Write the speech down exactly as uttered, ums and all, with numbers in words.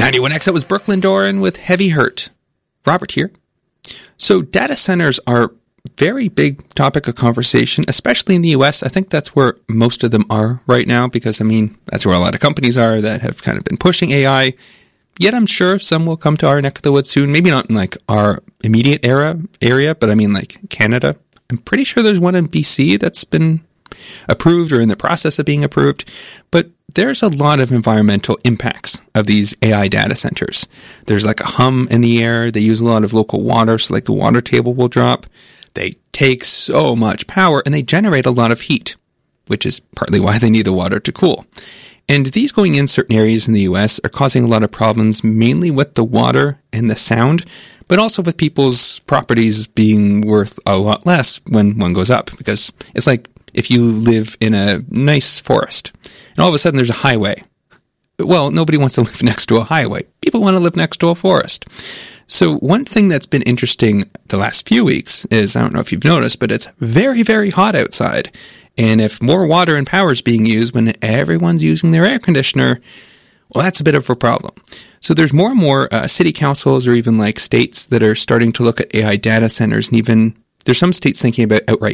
ninety-one X, that was Brooklyn Doran with Heavy Hurt. Robert here. So data centers are very big topic of conversation, especially in the U S. I think that's where most of them are right now because, I mean, that's where a lot of companies are that have kind of been pushing A I. Yet I'm sure some will come to our neck of the woods soon. Maybe not in like our immediate era area, but I mean like Canada. I'm pretty sure there's one in B C that's been approved or in the process of being approved. But there's a lot of environmental impacts of these A I data centers. There's like a hum in the air. They use a lot of local water, so like the water table will drop. They take so much power and they generate a lot of heat, which is partly why they need the water to cool. And these going in certain areas in the U S are causing a lot of problems, mainly with the water and the sound, but also with people's properties being worth a lot less when one goes up. Because it's like if you live in a nice forest and all of a sudden there's a highway. Well, nobody wants to live next to a highway. People want to live next to a forest. So one thing that's been interesting the last few weeks is, I don't know if you've noticed, but it's very, very hot outside. And if more water and power is being used when everyone's using their air conditioner, well, that's a bit of a problem. So there's more and more uh, city councils or even like states that are starting to look at A I data centers, and even there's some states thinking about outright